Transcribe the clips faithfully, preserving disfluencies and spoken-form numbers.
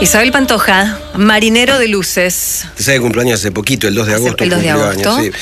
Isabel Pantoja, marinero de luces. Te sabe cumpleaños hace poquito, el dos de agosto. El dos de agosto. Años, sí.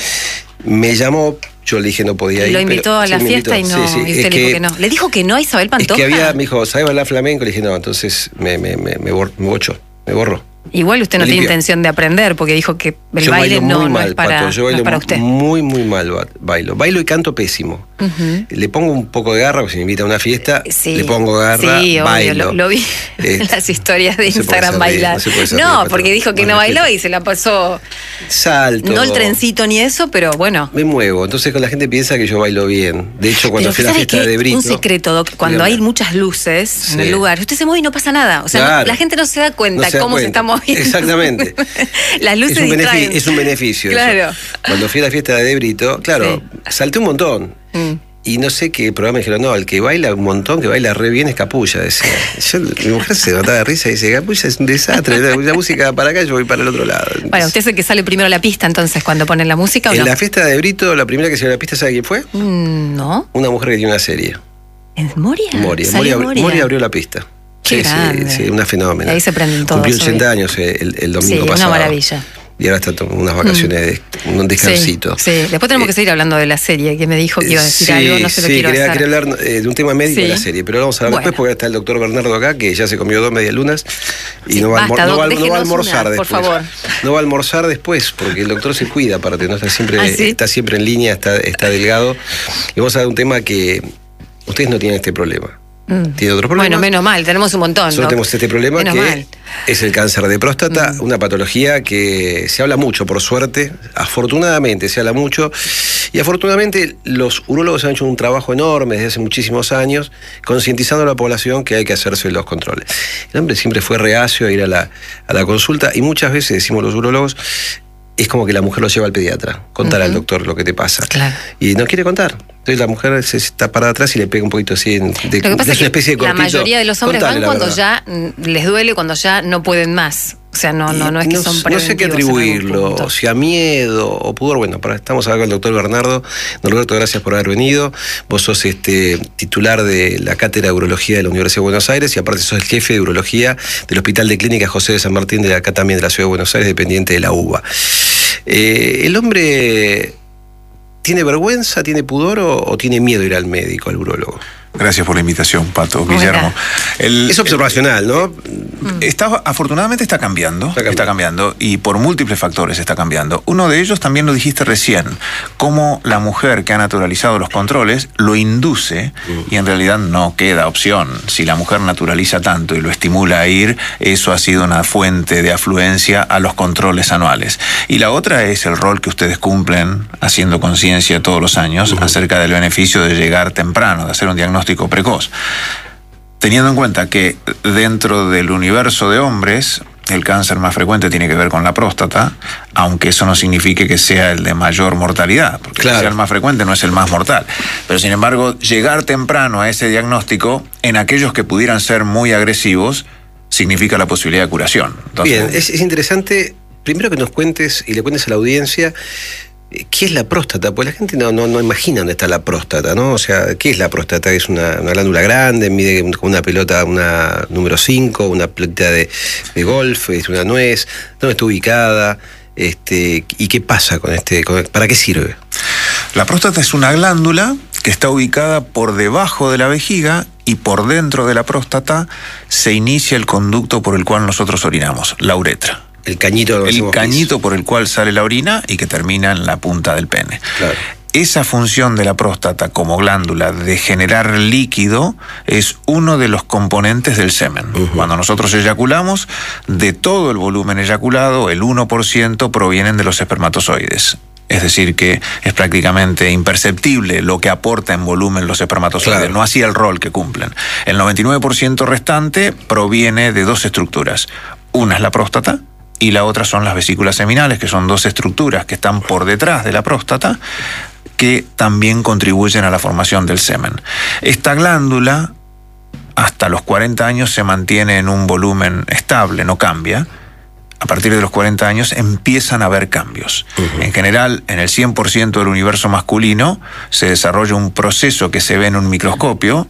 Me llamó, yo le dije no podía ir. Lo invitó pero, a la sí, fiesta invitó, y no, sí, sí. y usted le dijo que no. ¿Le dijo que no a Isabel Pantoja? Es que había, me dijo, ¿sabe bailar flamenco? Le dije no, entonces me, me, me, me, bor, me bochó, me borró. Igual usted no tiene intención de aprender, porque dijo que el yo baile no, mal, no es para, Pato, yo bailo no es para usted. Muy, muy mal bailo. Bailo y canto pésimo. Uh-huh. Le pongo un poco de garra, porque si me invita a una fiesta, sí, le pongo garra, sí, obvio, bailo. Lo, lo vi en eh, las historias de no Instagram bailar. No, no bien, porque dijo que no bailó y se la pasó. Salto. No el trencito ni eso, pero bueno. Me muevo, entonces la gente piensa que yo bailo bien. De hecho, cuando fui a la fiesta de Brito. Un secreto, Doc, cuando hay muchas luces sí. en el lugar, usted se mueve y no pasa nada. O sea, claro. no, la gente no se da cuenta no se da cómo cuenta. se está moviendo. Exactamente. Las luces es un, distraen. beneficio, es un beneficio. Claro. Eso. Cuando fui a la fiesta de Brito, claro, sí. salté un montón. Mm. Y no sé qué programa me dijeron, no, el que baila un montón, que baila re bien es Capulla, decía. Yo, mi mujer se mataba de risa y dice, Capulla es un desastre, la música va para acá, yo voy para el otro lado. Entonces, bueno, usted es el que sale primero a la pista entonces cuando ponen la música, ¿o en no? la fiesta de Brito, la primera que salió a la pista, ¿sabe quién fue? Mm, no. Una mujer que tiene una serie. ¿En Moria? Moria. Moria, Moria? Moria abrió la pista. Qué sí, grande. sí, sí, una fenómena. Ahí se prenden todos. Cumplió ochenta años el, el domingo sí, pasado. Una maravilla. Y ahora está tomando unas vacaciones, mm. de, un descansito. Sí, sí. Después tenemos eh, que seguir hablando de la serie, que me dijo que iba a decir sí, algo, no se lo sí, quiero quería, hacer. quería hablar eh, de un tema médico sí. de la serie, pero vamos a hablar bueno. después porque está el doctor Bernardo acá, que ya se comió dos medialunas y sí, no, va basta, no, va, doc, no va a almorzar una, después. Por favor. No va a almorzar después, porque el doctor se cuida, aparte, ¿no? Está siempre, ¿Ah, sí? está siempre en línea, está, está delgado. Y vamos a hablar de un tema que ustedes no tienen este problema. Mm. ¿Tiene otro problema? Bueno, menos mal, tenemos un montón. Solo ¿no? tenemos este problema menos que mal. Es el cáncer de próstata, mm. una patología que se habla mucho, por suerte, afortunadamente se habla mucho, y afortunadamente los urólogos han hecho un trabajo enorme desde hace muchísimos años, concientizando a la población que hay que hacerse los controles. El hombre siempre fue reacio a ir a la, a la consulta, y muchas veces, decimos los urólogos, es como que la mujer lo lleva al pediatra, contar uh-huh. al doctor lo que te pasa. Claro. Y no quiere contar. Entonces la mujer se está parada atrás y le pega un poquito así de, lo que pasa es una especie de cortito. La mayoría de los hombres Contale van cuando ya les duele, cuando ya no pueden más. O sea, no, no, no es que no, son no sé qué atribuirlo, o si a miedo o pudor. Bueno, para, estamos acá con el doctor Bernardo. Norberto, gracias por haber venido. Vos sos este titular de la Cátedra de Urología de la Universidad de Buenos Aires y aparte sos el jefe de Urología del Hospital de Clínica José de San Martín, de acá también de la Ciudad de Buenos Aires, dependiente de la U B A. Eh, ¿El hombre tiene vergüenza, tiene pudor o, o tiene miedo ir al médico, al urólogo? Gracias por la invitación, Pato, Guillermo. El, es observacional, ¿no? Está, afortunadamente está cambiando, está cambiando, está cambiando, y por múltiples factores está cambiando. Uno de ellos también lo dijiste recién, cómo la mujer que ha naturalizado los controles lo induce mm. y en realidad no queda opción. Si la mujer naturaliza tanto y lo estimula a ir, eso ha sido una fuente de afluencia a los controles anuales. Y la otra es el rol que ustedes cumplen haciendo conciencia todos los años mm. acerca del beneficio de llegar temprano, de hacer un diagnóstico precoz. Teniendo en cuenta que dentro del universo de hombres el cáncer más frecuente tiene que ver con la próstata, aunque eso no signifique que sea el de mayor mortalidad, porque claro. sea el más frecuente no es el más mortal. Pero sin embargo, llegar temprano a ese diagnóstico en aquellos que pudieran ser muy agresivos significa la posibilidad de curación. Entonces, bien, es, es interesante, primero que nos cuentes y le cuentes a la audiencia ¿qué es la próstata? Pues la gente no, no, no imagina dónde está la próstata, ¿no? O sea, ¿qué es la próstata? Es una, una glándula grande, mide como una pelota, una número cinco, una pelota de, de golf, es una nuez. ¿Dónde está ubicada? Este, ¿y qué pasa con este? Con, ¿para qué sirve? La próstata es una glándula que está ubicada por debajo de la vejiga y por dentro de la próstata se inicia el conducto por el cual nosotros orinamos, la uretra. El cañito, el cañito por el cual sale la orina y que termina en la punta del pene. Claro. Esa función de la próstata como glándula de generar líquido es uno de los componentes del semen. Uh-huh. Cuando nosotros eyaculamos, de todo el volumen eyaculado, el uno por ciento provienen de los espermatozoides. Es decir, que es prácticamente imperceptible lo que aporta en volumen los espermatozoides, claro. no así el rol que cumplen. El noventa y nueve por ciento restante proviene de dos estructuras. Una es la próstata, y la otra son las vesículas seminales, que son dos estructuras que están por detrás de la próstata, que también contribuyen a la formación del semen. Esta glándula, hasta los cuarenta años, se mantiene en un volumen estable, no cambia. A partir de los cuarenta años empiezan a haber cambios. Uh-huh. En general, en el cien por ciento del universo masculino, se desarrolla un proceso que se ve en un microscopio,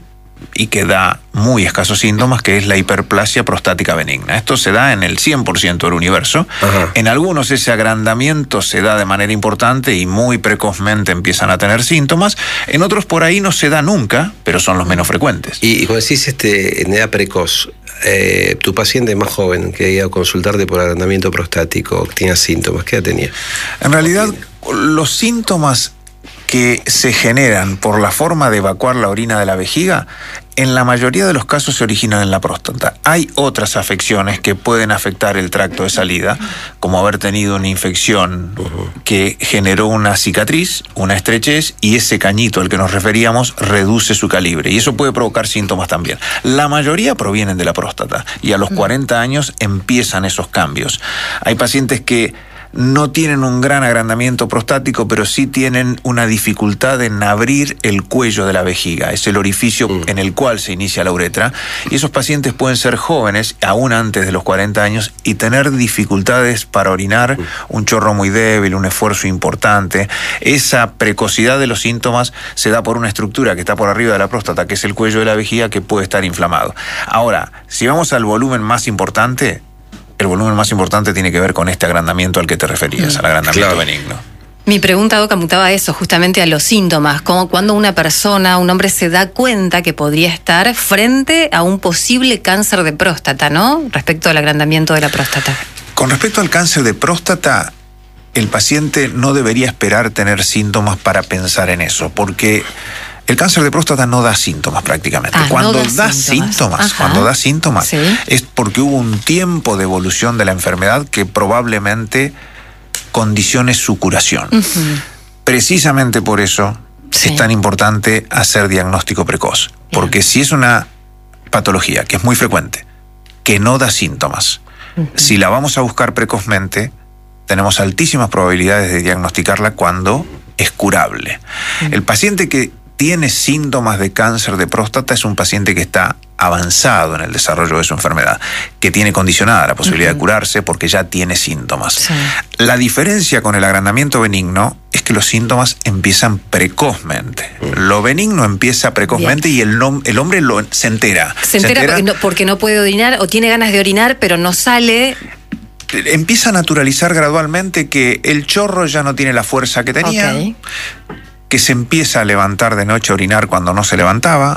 y que da muy escasos síntomas, que es la hiperplasia prostática benigna. Esto se da en el cien por ciento del universo. Ajá. En algunos ese agrandamiento se da de manera importante y muy precozmente empiezan a tener síntomas. En otros por ahí no se da nunca, pero son los menos frecuentes. Y, y cuando decís este, en edad precoz, eh, tu paciente más joven que iba a consultarte por agrandamiento prostático, que tenía síntomas, ¿qué edad tenía? En realidad, los síntomas que se generan por la forma de evacuar la orina de la vejiga, en la mayoría de los casos se originan en la próstata. Hay otras afecciones que pueden afectar el tracto de salida, como haber tenido una infección que generó una cicatriz, una estrechez, y ese cañito al que nos referíamos reduce su calibre, y eso puede provocar síntomas también. La mayoría provienen de la próstata, y a los cuarenta años empiezan esos cambios. Hay pacientes que no tienen un gran agrandamiento prostático, pero sí tienen una dificultad en abrir el cuello de la vejiga. Es el orificio mm. en el cual se inicia la uretra. Y esos pacientes pueden ser jóvenes, aún antes de los cuarenta años, y tener dificultades para orinar, mm. un chorro muy débil, un esfuerzo importante. Esa precocidad de los síntomas se da por una estructura que está por arriba de la próstata, que es el cuello de la vejiga, que puede estar inflamado. Ahora, si vamos al volumen más importante, el volumen más importante tiene que ver con este agrandamiento al que te referías, mm. al agrandamiento claro. benigno. Mi pregunta, Doc, mutaba a eso, justamente a los síntomas, como cuando una persona, un hombre se da cuenta que podría estar frente a un posible cáncer de próstata, ¿no? Respecto al agrandamiento de la próstata. Con respecto al cáncer de próstata, el paciente no debería esperar tener síntomas para pensar en eso, porque el cáncer de próstata no da síntomas prácticamente. Ah, cuando no da, da síntomas, síntomas cuando da síntomas, ¿sí? Es porque hubo un tiempo de evolución de la enfermedad que probablemente condicione su curación. Uh-huh. Precisamente por eso sí. es tan importante hacer diagnóstico precoz. Bien. Porque si es una patología que es muy frecuente, que no da síntomas, uh-huh. si la vamos a buscar precozmente, tenemos altísimas probabilidades de diagnosticarla cuando es curable. Uh-huh. El paciente que tiene síntomas de cáncer de próstata es un paciente que está avanzado en el desarrollo de su enfermedad, que tiene condicionada la posibilidad uh-huh. de curarse porque ya tiene síntomas. Sí. La diferencia con el agrandamiento benigno es que los síntomas empiezan precozmente. Uh-huh. Lo benigno empieza precozmente Bien. y el, nom- el hombre lo, se entera. Se entera, se entera porque, no, porque no puede orinar o tiene ganas de orinar, pero no sale. Empieza a naturalizar gradualmente que el chorro ya no tiene la fuerza que tenía. Okay. Que se empieza a levantar de noche a orinar cuando no se levantaba,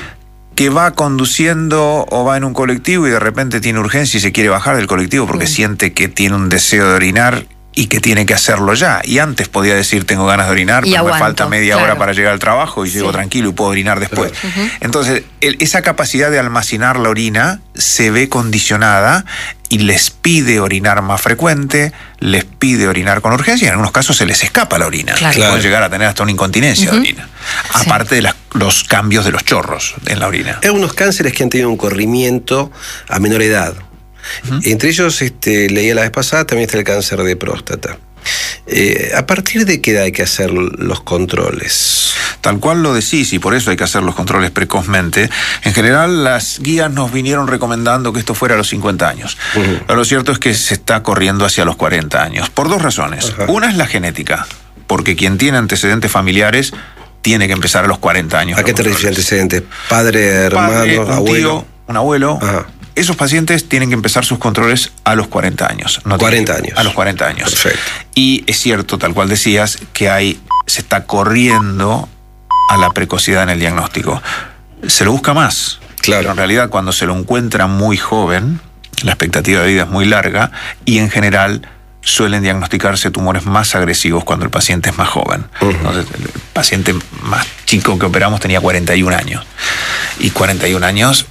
que va conduciendo o va en un colectivo y de repente tiene urgencia y se quiere bajar del colectivo porque mm. siente que tiene un deseo de orinar y que tiene que hacerlo ya. Y antes podía decir, tengo ganas de orinar, y pero aguanto, me falta media claro. hora para llegar al trabajo y sí. llego tranquilo y puedo orinar después. Uh-huh. Entonces, el, esa capacidad de almacenar la orina se ve condicionada y les pide orinar más frecuente, les pide orinar con urgencia y en algunos casos se les escapa la orina. Claro. Pueden llegar a tener hasta una incontinencia uh-huh. de orina. Aparte sí. de las, los cambios de los chorros en la orina. Hay unos cánceres que han tenido un corrimiento a menor edad. Uh-huh. Entre ellos, este, leía la vez pasada, también está el cáncer de próstata. Eh, ¿A partir de qué edad hay que hacer los controles? Tal cual lo decís, y por eso hay que hacer los controles precozmente. En general, las guías nos vinieron recomendando que esto fuera a los cincuenta años. Uh-huh. Pero lo cierto es que se está corriendo hacia los cuarenta años, por dos razones. Uh-huh. Una es la genética, porque quien tiene antecedentes familiares tiene que empezar a los cuarenta años. ¿A qué te refieres antecedentes? ¿Padre, hermano, Padre, un abuelo? Tío, un abuelo. Ajá. Esos pacientes tienen que empezar sus controles a los cuarenta años. No cuarenta tienen, años. A los cuarenta años. Perfecto. Y es cierto, tal cual decías, que hay, se está corriendo a la precocidad en el diagnóstico. Se lo busca más. Claro. Pero en realidad, cuando se lo encuentra muy joven, la expectativa de vida es muy larga y en general suelen diagnosticarse tumores más agresivos cuando el paciente es más joven. Uh-huh. Entonces, el paciente más chico que operamos tenía cuarenta y un años. Y cuarenta y un años...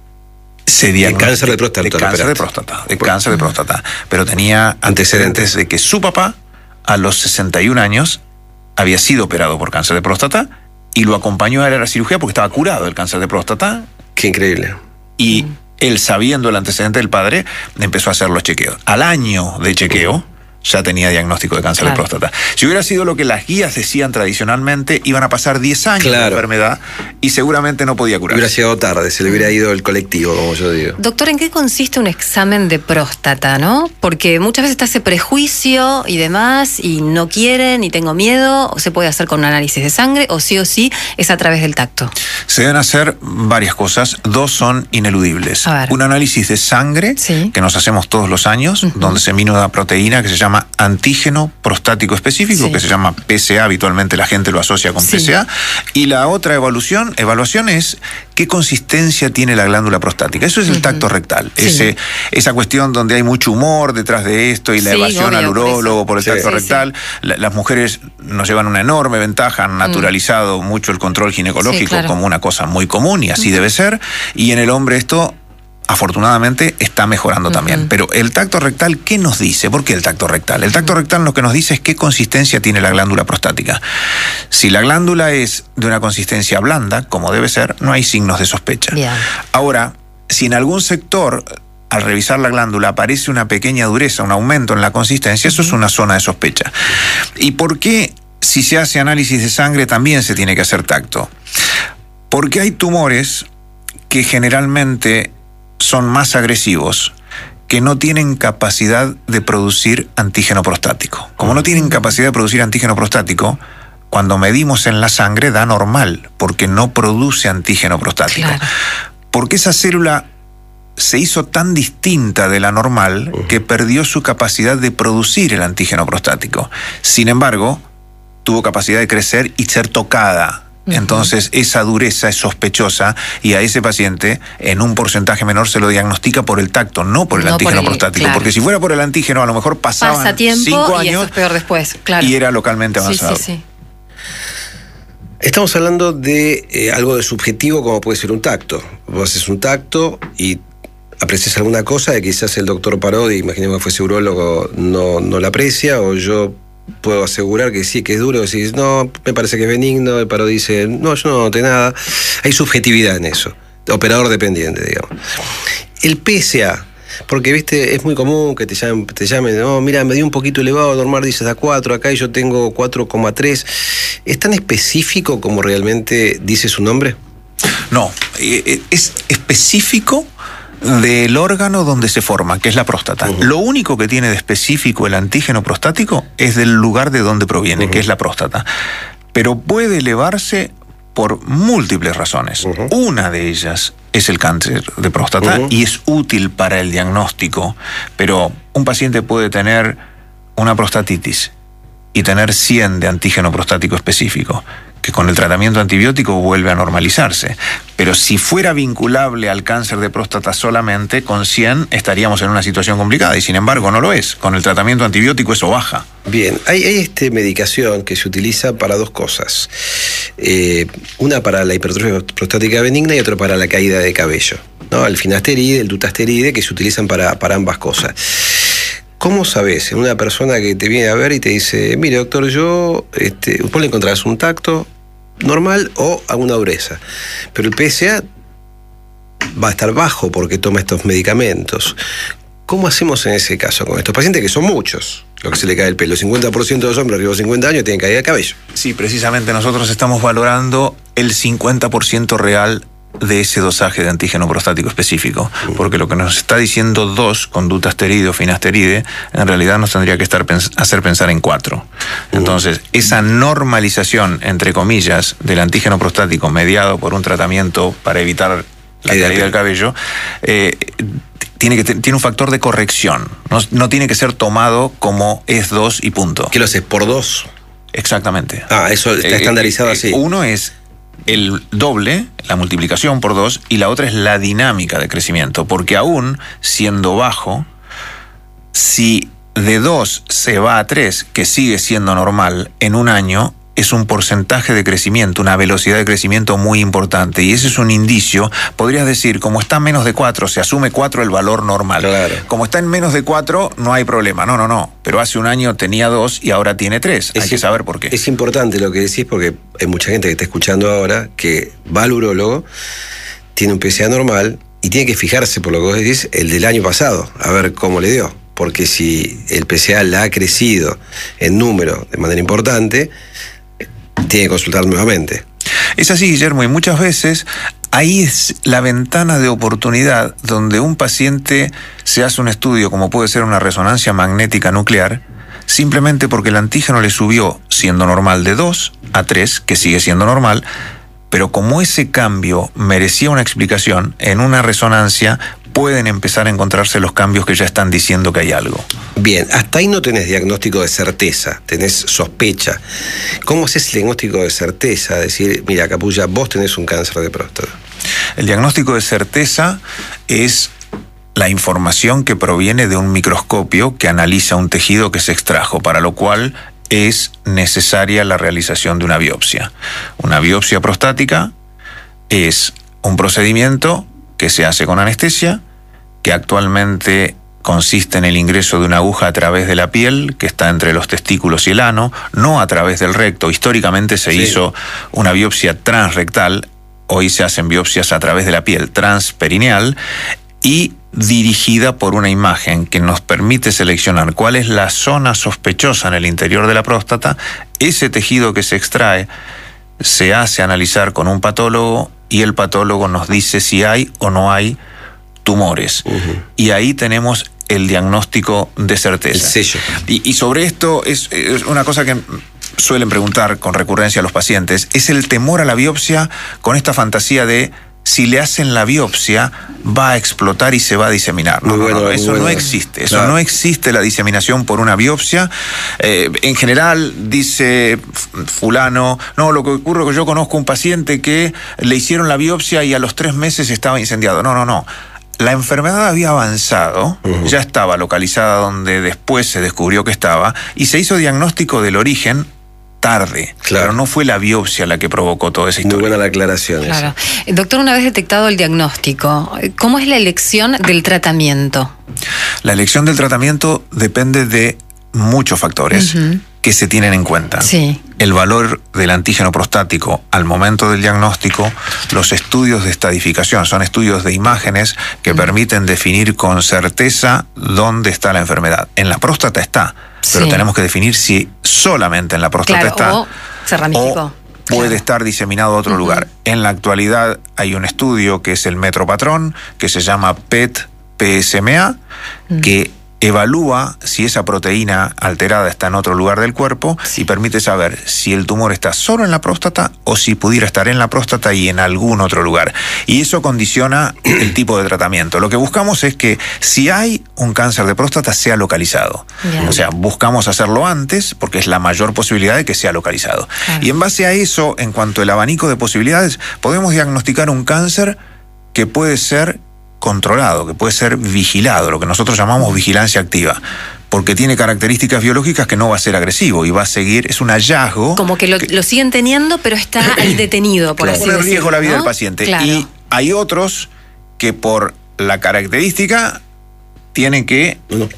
Se de cáncer de próstata. De cáncer de próstata, de cáncer de próstata. Pero tenía antecedentes de que su papá, a los sesenta y un años, había sido operado por cáncer de próstata y lo acompañó a la cirugía porque estaba curado del cáncer de próstata. Qué increíble. Y mm. él, sabiendo el antecedente del padre, empezó a hacer los chequeos. Al año de chequeo, ya tenía diagnóstico de cáncer claro. de próstata. Si hubiera sido lo que las guías decían tradicionalmente, iban a pasar diez años claro. de enfermedad y seguramente no podía curar. Hubiera llegado tarde, se le hubiera ido el colectivo, como yo digo. Doctor, ¿en qué consiste un examen de próstata, no? Porque muchas veces está ese prejuicio y demás, y no quieren, y tengo miedo, o se puede hacer con un análisis de sangre, o sí o sí es a través del tacto. Se deben hacer varias cosas, dos son ineludibles. Un análisis de sangre, sí. que nos hacemos todos los años, uh-huh. donde se mide una proteína que se llama antígeno prostático específico, sí. que se llama P S A, habitualmente la gente lo asocia con sí. P S A, y la otra evaluación, evaluación es qué consistencia tiene la glándula prostática. Eso es el uh-huh. tacto rectal, sí. Ese, esa cuestión donde hay mucho humor detrás de esto y la sí, evasión obvio, al urólogo por, por el sí. tacto sí, rectal. Sí. La, las mujeres nos llevan una enorme ventaja, han naturalizado uh-huh. mucho el control ginecológico sí, claro. como una cosa muy común y así uh-huh. debe ser, y en el hombre esto afortunadamente está mejorando uh-huh. también. Pero el tacto rectal, ¿qué nos dice? ¿Por qué el tacto rectal? El tacto uh-huh. rectal lo que nos dice es qué consistencia tiene la glándula prostática. Si la glándula es de una consistencia blanda, como debe ser, no hay signos de sospecha. Yeah. Ahora, si en algún sector, al revisar la glándula, aparece una pequeña dureza, un aumento en la consistencia, uh-huh. eso es una zona de sospecha. ¿Y por qué, si se hace análisis de sangre, también se tiene que hacer tacto? Porque hay tumores que generalmente son más agresivos, que no tienen capacidad de producir antígeno prostático. Como no tienen capacidad de producir antígeno prostático, cuando medimos en la sangre da normal, porque no produce antígeno prostático. Claro. Porque esa célula se hizo tan distinta de la normal que perdió su capacidad de producir el antígeno prostático. Sin embargo, tuvo capacidad de crecer y ser tocada. Entonces esa dureza es sospechosa y a ese paciente en un porcentaje menor se lo diagnostica por el tacto, no por el no antígeno por el, prostático. Claro. Porque si fuera por el antígeno a lo mejor pasaban Pasa tiempo cinco años y eso es peor después, claro. y era localmente avanzado. Sí, sí, sí. Estamos hablando de eh, algo de subjetivo como puede ser un tacto. Vos haces un tacto y aprecias alguna cosa que quizás el doctor Parodi, imaginemos que fuese urólogo, no, no la aprecia, o yo puedo asegurar que sí, que es duro, decís, no, me parece que es benigno, el Parodi dice, no, yo no noté nada. Hay subjetividad en eso, operador dependiente, digamos. El P S A, porque, viste, es muy común que te llamen, te llamen, no, mira, me dio un poquito elevado, normal dices a cuatro, acá y yo tengo cuatro coma tres. ¿Es tan específico como realmente dice su nombre? No, es específico del órgano donde se forma, que es la próstata. Uh-huh. Lo único que tiene de específico el antígeno prostático es del lugar de donde proviene, uh-huh. que es la próstata. Pero puede elevarse por múltiples razones. Uh-huh. Una de ellas es el cáncer de próstata uh-huh. y es útil para el diagnóstico, pero un paciente puede tener una prostatitis y tener cien de antígeno prostático específico, que con el tratamiento antibiótico vuelve a normalizarse. Pero si fuera vinculable al cáncer de próstata solamente, con cien estaríamos en una situación complicada, y sin embargo no lo es. Con el tratamiento antibiótico eso baja. Bien, hay, hay este medicación que se utiliza para dos cosas. Eh, una para la hipertrofia prostática benigna y otra para la caída de cabello, ¿no? El finasteride, el dutasteride, que se utilizan para, para ambas cosas. ¿Cómo sabes en una persona que te viene a ver y te dice, mire doctor, yo, este, vos le encontrás un tacto normal o alguna dureza, pero el P S A va a estar bajo porque toma estos medicamentos? ¿Cómo hacemos en ese caso con estos pacientes, que son muchos, lo que se le cae el pelo? El cincuenta por ciento de los hombres arriba de cincuenta años tienen caída de cabello. Sí, precisamente nosotros estamos valorando el cincuenta por ciento real de ese dosaje de antígeno prostático específico, porque lo que nos está diciendo dos con dutasteride o finasteride en realidad nos tendría que estar pens- hacer pensar en cuatro. Entonces, esa normalización, entre comillas, del antígeno prostático mediado por un tratamiento para evitar la caída del cabello, eh, tiene, que t- tiene un factor de corrección, no, no tiene que ser tomado como es dos y punto. ¿Qué lo haces por dos? Exactamente. Ah, eso está eh, estandarizado eh, así. Uno es el doble, la multiplicación por dos, y la otra es la dinámica de crecimiento, porque aún siendo bajo, si de dos se va a tres, que sigue siendo normal, en un año es un porcentaje de crecimiento, una velocidad de crecimiento muy importante, y ese es un indicio. Podrías decir, como está en menos de cuatro, se asume cuatro el valor normal. Claro. Como está en menos de cuatro, no hay problema. No, no, no. Pero hace un año tenía dos y ahora tiene tres. Hay que saber por qué. Es importante lo que decís, porque hay mucha gente que está escuchando ahora que va al urólogo, tiene un P S A normal y tiene que fijarse, por lo que vos decís, el del año pasado, a ver cómo le dio. porque si el P S A la ha crecido en número de manera importante, tiene que consultar nuevamente. Es así, Guillermo, y muchas veces ahí es la ventana de oportunidad donde un paciente se hace un estudio, como puede ser una resonancia magnética nuclear, simplemente porque el antígeno le subió, siendo normal, de dos a tres, que sigue siendo normal, pero como ese cambio merecía una explicación, en una resonancia pueden empezar a encontrarse los cambios que ya están diciendo que hay algo. Bien, hasta ahí no tenés diagnóstico de certeza, tenés sospecha. ¿Cómo haces el diagnóstico de certeza? Decir, mira, Capulla, vos tenés un cáncer de próstata. El diagnóstico de certeza es la información que proviene de un microscopio que analiza un tejido que se extrajo, para lo cual es necesaria la realización de una biopsia. Una biopsia prostática es un procedimiento que se hace con anestesia, que actualmente consiste en el ingreso de una aguja a través de la piel, que está entre los testículos y el ano, no a través del recto. Históricamente se sí. hizo una biopsia transrectal, hoy se hacen biopsias a través de la piel transperineal, y dirigida por una imagen que nos permite seleccionar cuál es la zona sospechosa en el interior de la próstata. Ese tejido que se extrae se hace analizar con un patólogo y el patólogo nos dice si hay o no hay tumores. Uh-huh. Y ahí tenemos el diagnóstico de certeza. El sello. Y, y sobre esto es, es una cosa que suelen preguntar con recurrencia a los pacientes, es el temor a la biopsia con esta fantasía de si le hacen la biopsia va a explotar y se va a diseminar. No, bueno, no, no, eso bueno. no existe. Eso claro. no existe, la diseminación por una biopsia. Eh, en general dice fulano, no, lo que ocurre es que yo conozco un paciente que le hicieron la biopsia y a los tres meses estaba incendiado. No, no, no. La enfermedad había avanzado, uh-huh. ya estaba localizada donde después se descubrió que estaba, y se hizo diagnóstico del origen tarde, claro. pero no fue la biopsia la que provocó toda esa historia. Muy buena la aclaración. Claro. Doctor, una vez detectado el diagnóstico, ¿cómo es la elección del tratamiento? La elección del tratamiento depende de muchos factores uh-huh. que se tienen en cuenta. Sí. El valor del antígeno prostático al momento del diagnóstico, los estudios de estadificación, son estudios de imágenes que uh-huh. permiten definir con certeza dónde está la enfermedad. En la próstata está, pero sí. tenemos que definir si solamente en la próstata claro, está o se ramificó. O puede claro. estar diseminado a otro uh-huh. lugar. En la actualidad hay un estudio que es el Metropatrón, que se llama P E T P S M A, uh-huh. que evalúa si esa proteína alterada está en otro lugar del cuerpo sí. y permite saber si el tumor está solo en la próstata o si pudiera estar en la próstata y en algún otro lugar. Y eso condiciona el tipo de tratamiento. Lo que buscamos es que si hay un cáncer de próstata sea localizado. Bien. O sea, buscamos hacerlo antes porque es la mayor posibilidad de que sea localizado. Claro. Y en base a eso, en cuanto al abanico de posibilidades, podemos diagnosticar un cáncer que puede ser controlado, que puede ser vigilado, lo que nosotros llamamos vigilancia activa, porque tiene características biológicas que no va a ser agresivo y va a seguir, es un hallazgo. Como que lo, que, lo siguen teniendo, pero está ahí detenido, por claro. así decirlo. Pone en riesgo la vida ¿no? del paciente. Claro. Y hay otros que por la característica tienen que no.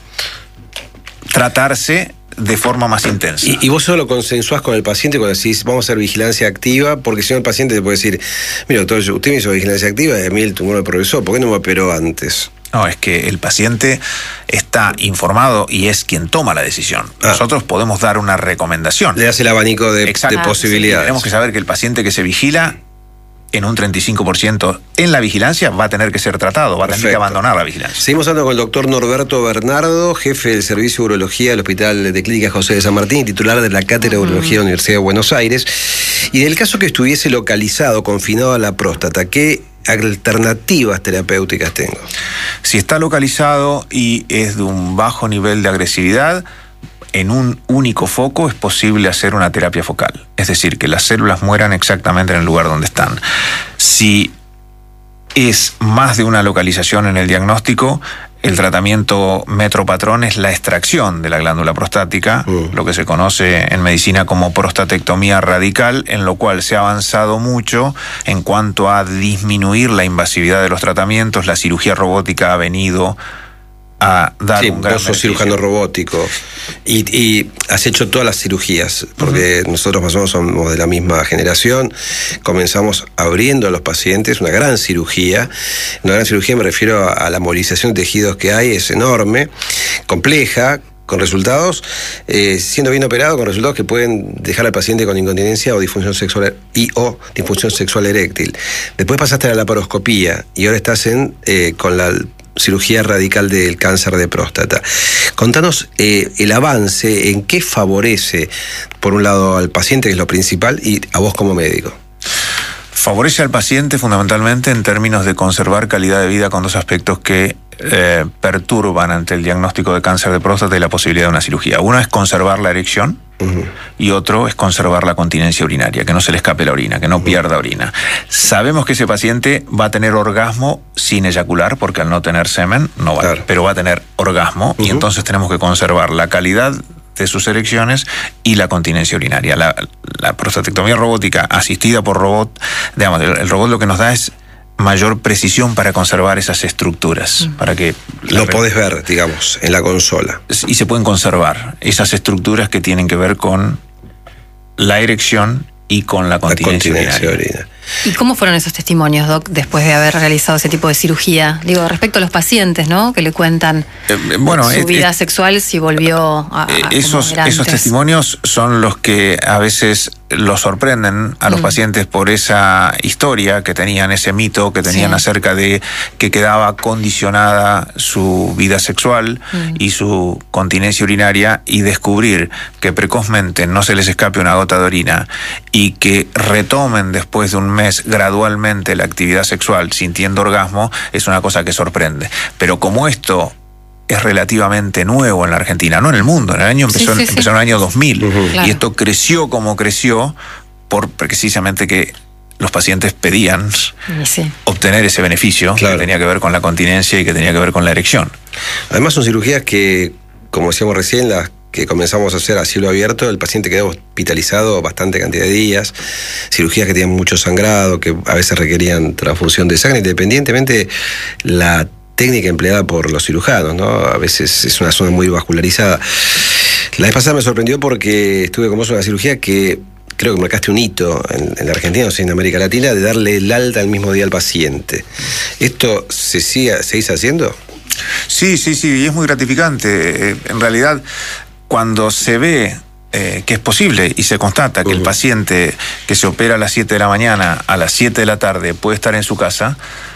tratarse de forma más intensa. Y, y vos solo consensuás con el paciente cuando decís vamos a hacer vigilancia activa, porque si no el paciente te puede decir, mira doctor, usted me hizo vigilancia activa y a mí el tumor me progresó, ¿por qué no me operó antes? No, es que el paciente está informado y es quien toma la decisión. Ah. Nosotros podemos dar una recomendación. Le hace el abanico de, de posibilidades. Sí, tenemos que saber que el paciente que se vigila en un treinta y cinco por ciento en la vigilancia va a tener que ser tratado, va a Perfecto. tener que abandonar la vigilancia. Seguimos hablando con el doctor Norberto Bernardo, jefe del Servicio de Urología del Hospital de Clínica José de San Martín y titular de la Cátedra de Urología de la Universidad de Buenos Aires. Y del caso que estuviese localizado, confinado a la próstata, ¿qué alternativas terapéuticas tengo? Si está localizado y es de un bajo nivel de agresividad, en un único foco es posible hacer una terapia focal. Es decir, que las células mueran exactamente en el lugar donde están. Si es más de una localización en el diagnóstico, el tratamiento Metropatrón es la extracción de la glándula prostática, uh. lo que se conoce en medicina como prostatectomía radical, en lo cual se ha avanzado mucho en cuanto a disminuir la invasividad de los tratamientos. La cirugía robótica ha venido a dar sí, un gran vos sos cirujano robótico y, y has hecho todas las cirugías, porque uh-huh. nosotros más o menos somos de la misma generación. Comenzamos abriendo a los pacientes una gran cirugía. Una gran cirugía me refiero a, a la movilización de tejidos que hay, es enorme, compleja, con resultados, eh, siendo bien operado, con resultados que pueden dejar al paciente con incontinencia o disfunción sexual y o disfunción sexual eréctil. Después pasaste a la laparoscopía y ahora estás en eh, con la cirugía radical del cáncer de próstata. Contanos eh, el avance, en qué favorece, por un lado, al paciente, que es lo principal, y a vos como médico. Favorece al paciente fundamentalmente en términos de conservar calidad de vida con dos aspectos que eh, perturban ante el diagnóstico de cáncer de próstata y la posibilidad de una cirugía. Uno es conservar la erección, uh-huh. y otro es conservar la continencia urinaria, que no se le escape la orina, que no uh-huh. pierda orina. Sabemos que ese paciente va a tener orgasmo sin eyacular, porque al no tener semen no va, claro. pero va a tener orgasmo, uh-huh. y entonces tenemos que conservar la calidad de sus erecciones y la continencia urinaria. La, la prostatectomía robótica asistida por robot, digamos, el, el robot lo que nos da es mayor precisión para conservar esas estructuras, mm. para que lo podés ver, digamos, en la consola. Y se pueden conservar esas estructuras que tienen que ver con la erección y con la continencia, la continencia urinaria. urinaria. ¿Y cómo fueron esos testimonios, Doc, después de haber realizado ese tipo de cirugía? Digo, respecto a los pacientes, ¿no? Que le cuentan eh, bueno, su eh, vida eh, eh, si volvió a, eh, a esos, esos testimonios son los que a veces los sorprenden a los mm. pacientes por esa historia que tenían, ese mito que tenían sí. acerca de que quedaba condicionada su vida sexual mm. y su continencia urinaria, y descubrir que precozmente no se les escape una gota de orina y que retomen después de un mes gradualmente la actividad sexual sintiendo orgasmo, es una cosa que sorprende. Pero como esto es relativamente nuevo en la Argentina, no en el mundo, en el año empezó, sí, sí, empezó sí. en el año dos mil, uh-huh. claro. y esto creció como creció por precisamente que los pacientes pedían sí. obtener ese beneficio, claro. que tenía que ver con la continencia y que tenía que ver con la erección. Además son cirugías que, como decíamos recién, las que comenzamos a hacer a cielo abierto, el paciente quedó hospitalizado bastante cantidad de días, cirugías que tenían mucho sangrado, que a veces requerían transfusión de sangre, independientemente la técnica empleada por los cirujanos, ¿no? A veces es una zona muy vascularizada. La vez pasada me sorprendió porque estuve con vos en una cirugía que creo que marcaste un hito en, en la Argentina, o sea, en América Latina, de darle el alta el mismo día al paciente. ¿Esto se sigue, seguís haciendo? Sí, sí, sí, y es muy gratificante. En realidad, cuando se ve eh, que es posible y se constata que uh-huh. el paciente que se opera a las siete de la mañana, a las siete de la tarde puede estar en su casa,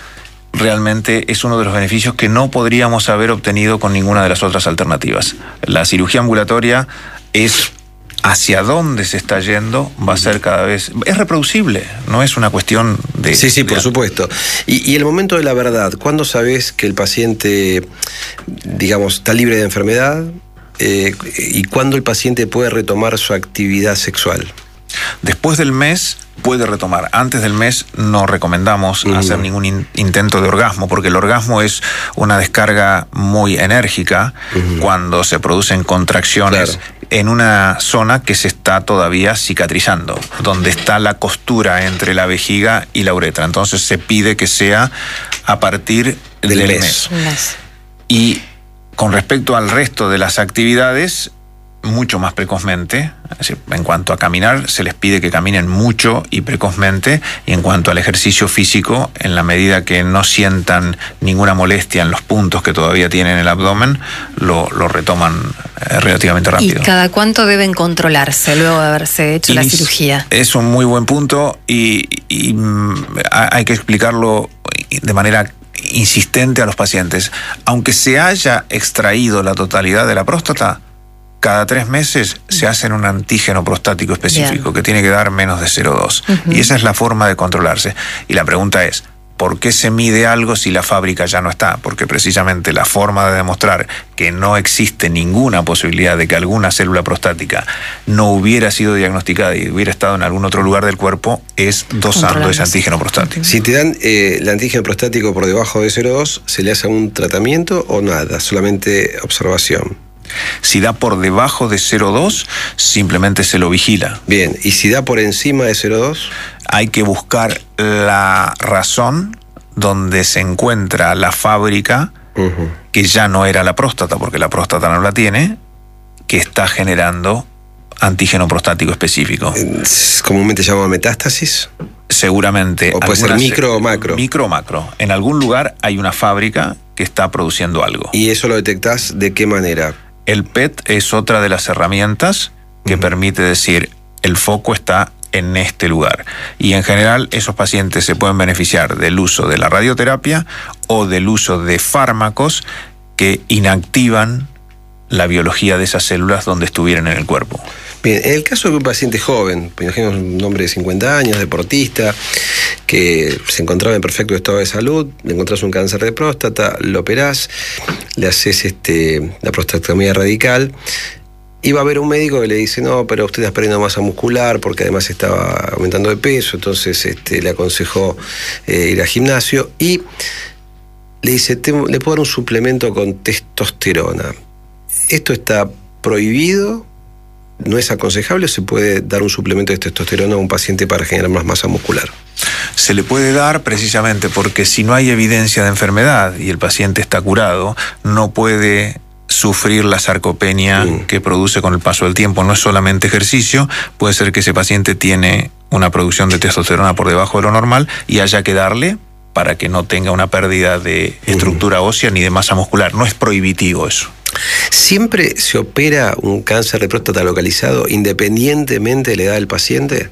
realmente es uno de los beneficios que no podríamos haber obtenido con ninguna de las otras alternativas. La cirugía ambulatoria es hacia dónde se está yendo, va a ser cada vez... Es reproducible, no es una cuestión de... Sí, sí, por de... supuesto. Y, y el momento de la verdad, ¿cuándo sabés que el paciente, digamos, está libre de enfermedad? Eh, ¿Y cuándo el paciente puede retomar su actividad sexual? Después del mes puede retomar. Antes del mes no recomendamos uh-huh. hacer ningún in- intento de orgasmo, porque el orgasmo es una descarga muy enérgica uh-huh. cuando se producen contracciones claro. en una zona que se está todavía cicatrizando, donde está la costura entre la vejiga y la uretra. Entonces se pide que sea a partir del, del mes. mes. Y con respecto al resto de las actividades, mucho más precozmente. Es decir, en cuanto a caminar, se les pide que caminen mucho y precozmente, y en cuanto al ejercicio físico, en la medida que no sientan ninguna molestia en los puntos que todavía tienen en el abdomen, lo, lo retoman eh, relativamente rápido. ¿Y cada cuánto deben controlarse luego de haberse hecho y la cirugía? Es un muy buen punto y, y hay que explicarlo de manera insistente a los pacientes. Aunque se haya extraído la totalidad de la próstata, cada tres meses se hace un antígeno prostático específico Bien. que tiene que dar menos de cero coma dos. Uh-huh. Y esa es la forma de controlarse. Y la pregunta es, ¿por qué se mide algo si la fábrica ya no está? Porque precisamente la forma de demostrar que no existe ninguna posibilidad de que alguna célula prostática no hubiera sido diagnosticada y hubiera estado en algún otro lugar del cuerpo es dosando ese antígeno prostático. Si te dan eh, el antígeno prostático por debajo de cero coma dos, ¿se le hace un tratamiento o nada? Solamente observación. Si da por debajo de cero coma dos, simplemente se lo vigila. Bien, ¿y si da por encima de cero coma dos? Hay que buscar la razón donde se encuentra la fábrica uh-huh. que ya no era la próstata, porque la próstata no la tiene, que está generando antígeno prostático específico. ¿Comúnmente llamado metástasis? Seguramente. ¿O puede ser micro o macro? Micro o macro. En algún lugar hay una fábrica que está produciendo algo. ¿Y eso lo detectás de qué manera? El P E T es otra de las herramientas que uh-huh. permite decir, el foco está en este lugar. Y en general esos pacientes se pueden beneficiar del uso de la radioterapia o del uso de fármacos que inactivan la biología de esas células donde estuvieran en el cuerpo. Bien, en el caso de un paciente joven, por ejemplo, un hombre de cincuenta años, deportista, que se encontraba en perfecto estado de salud, le encontrás un cáncer de próstata, lo operás, le haces este, la prostatectomía radical, y va a haber un médico que le dice, no, pero usted está perdiendo masa muscular porque además estaba aumentando de peso, entonces este, le aconsejó eh, ir al gimnasio, y le dice, te, le puedo dar un suplemento con testosterona. ¿Esto está prohibido? ¿No es aconsejable o se puede dar un suplemento de testosterona a un paciente para generar más masa muscular? Se le puede dar precisamente porque si no hay evidencia de enfermedad y el paciente está curado, no puede sufrir la sarcopenia mm. que produce con el paso del tiempo. No es solamente ejercicio, puede ser que ese paciente tiene una producción de testosterona por debajo de lo normal y haya que darle para que no tenga una pérdida de estructura mm. ósea ni de masa muscular. No es prohibitivo eso. ¿Siempre se opera un cáncer de próstata localizado independientemente de la edad del paciente?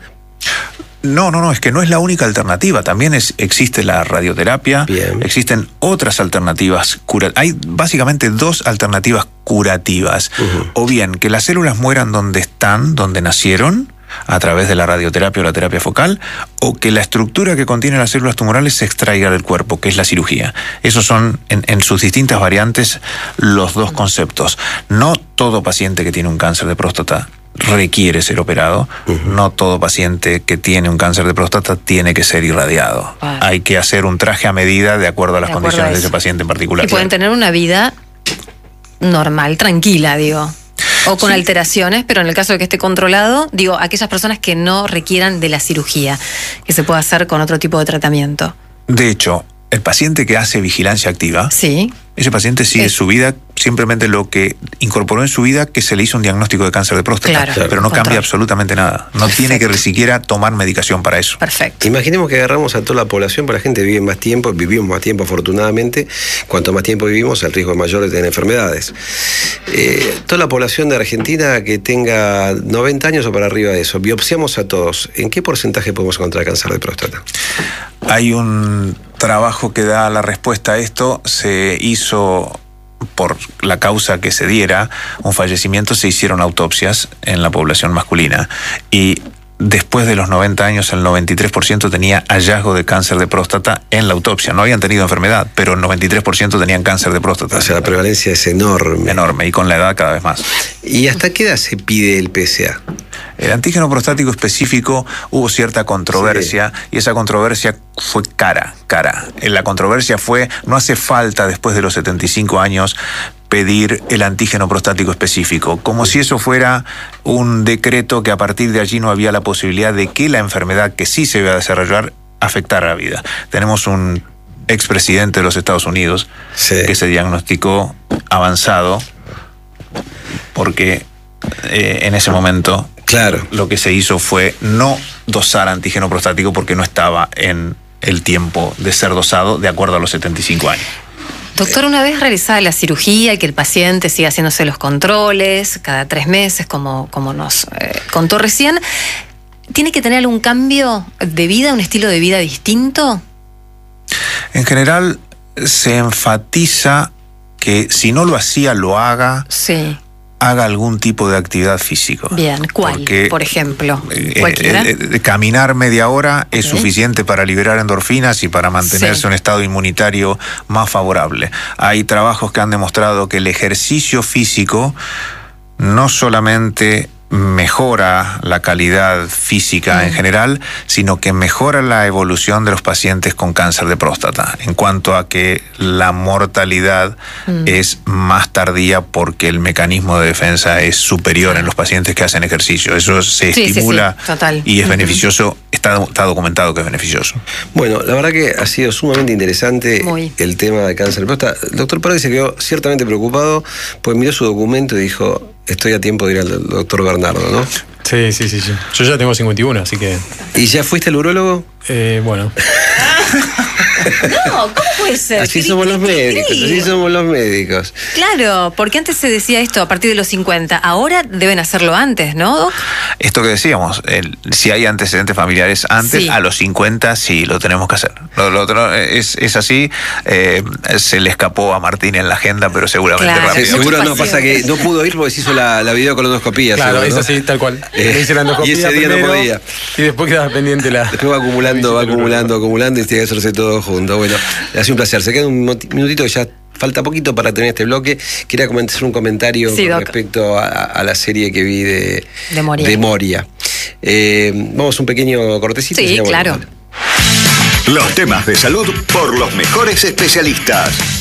No, no, no, es que no es la única alternativa. También es, existe la radioterapia, Bien. existen otras alternativas. Cura- hay básicamente dos alternativas curativas. Uh-huh. O bien que las células mueran donde están, donde nacieron, a través de la radioterapia o la terapia focal, o que la estructura que contiene las células tumorales se extraiga del cuerpo, que es la cirugía. Esos son, en, en sus distintas variantes, los dos conceptos. No todo paciente que tiene un cáncer de próstata requiere ser operado. Uh-huh. No todo paciente que tiene un cáncer de próstata tiene que ser irradiado. Vale. Hay que hacer un traje a medida de acuerdo a las de acuerdo condiciones a de ese paciente en particular. Y pueden tener una vida normal, tranquila, digo. O con sí. alteraciones, pero en el caso de que esté controlado, digo, aquellas personas que no requieran de la cirugía, que se pueda hacer con otro tipo de tratamiento. De hecho, el paciente que hace vigilancia activa, sí. ese paciente sigue es. su vida, simplemente lo que incorporó en su vida que se le hizo un diagnóstico de cáncer de próstata, claro, pero no control. cambia absolutamente nada. No Perfecto. tiene que ni siquiera tomar medicación para eso. Perfecto. Imaginemos que agarramos a toda la población, porque la gente vive más tiempo, vivimos más tiempo afortunadamente. Cuanto más tiempo vivimos, el riesgo es mayor de tener enfermedades. Eh, toda la población de Argentina que tenga noventa años o para arriba de eso, biopsiamos a todos. ¿En qué porcentaje podemos encontrar cáncer de próstata? Hay un trabajo que da la respuesta a esto. Se hizo, por la causa que se diera, un fallecimiento, se hicieron autopsias en la población masculina. Y después de los noventa años, el noventa y tres por ciento tenía hallazgo de cáncer de próstata en la autopsia. No habían tenido enfermedad, pero el noventa y tres por ciento tenían cáncer de próstata. O sea, la prevalencia es enorme. Enorme, y con la edad cada vez más. ¿Y hasta qué edad se pide el P S A? El antígeno prostático específico, hubo cierta controversia, sí. y esa controversia fue cara, cara. La controversia fue, no hace falta después de los setenta y cinco años pedir el antígeno prostático específico, como si eso fuera un decreto que a partir de allí no había la posibilidad de que la enfermedad que sí se iba a desarrollar afectara la vida. Tenemos un expresidente de los Estados Unidos sí. que se diagnosticó avanzado porque eh, en ese momento claro. lo que se hizo fue no dosar antígeno prostático porque no estaba en el tiempo de ser dosado de acuerdo a los setenta y cinco años. Doctor, una vez realizada la cirugía y que el paciente siga haciéndose los controles cada tres meses, como, como nos eh, contó recién, ¿tiene que tener algún cambio de vida, un estilo de vida distinto? En general, se enfatiza que si no lo hacía, lo haga. Sí. Haga algún tipo de actividad física. Bien, ¿cuál? Porque, por ejemplo, ¿cualquiera? Eh, eh, caminar media hora es okay. suficiente para liberar endorfinas y para mantenerse sí. un estado inmunitario más favorable. Hay trabajos que han demostrado que el ejercicio físico no solamente mejora la calidad física mm. en general, sino que mejora la evolución de los pacientes con cáncer de próstata, en cuanto a que la mortalidad mm. es más tardía porque el mecanismo de defensa es superior en los pacientes que hacen ejercicio. Eso se sí, estimula sí, sí. Total. Y es uh-huh. beneficioso, está, está documentado que es beneficioso. Bueno, la verdad que ha sido sumamente interesante Muy. el tema de cáncer de próstata. El doctor Parodi se quedó ciertamente preocupado, pues miró su documento y dijo, estoy a tiempo de ir al doctor Bernardo, ¿no? Sí, sí, sí, sí. Yo ya tengo cincuenta y uno, así que... ¿Y ya fuiste al urólogo? Eh, bueno... No, ¿cómo puede ser? Así somos los médicos, así somos los médicos. Claro, porque antes se decía esto a partir de los cincuenta, ahora deben hacerlo antes, ¿no, Doc? Esto que decíamos, el, si hay antecedentes familiares antes, sí. a los cincuenta sí lo tenemos que hacer. Lo, lo otro es, es así, eh, se le escapó a Martín en la agenda, pero seguramente claro. rápido. Sí, seguro no, pasa que no pudo ir porque se hizo la, la videocolonoscopía. Claro, seguro, es ¿no? así, tal cual. Eh, Le hice la endoscopía y ese día primero, no podía. Y después quedaba pendiente la... Después va acumulando, va acumulando, acumulando y tiene que hacerse todo junto. Bueno, ha sido un placer. Se queda un minutito que ya falta poquito para tener este bloque. Quería hacer un comentario sí, con doc. respecto a, a la serie que vi de, de Moria. De Moria. Eh, vamos a un pequeño cortecito. Sí, y claro. Bueno, los temas de salud por los mejores especialistas.